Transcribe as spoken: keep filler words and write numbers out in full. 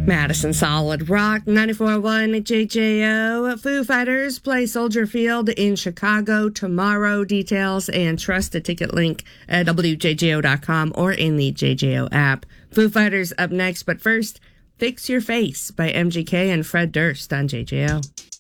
Madison Solid Rock, ninety-four point one J J O. Foo Fighters play Soldier Field in Chicago tomorrow. Details and trust a ticket link at W J J O dot com or in the J J O app. Foo Fighters up next, but first, Fix Your Face by M G K and Fred Durst on J J O.